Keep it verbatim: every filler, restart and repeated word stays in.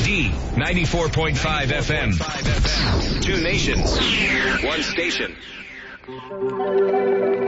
G ninety-four point five F M. Two nations, one station.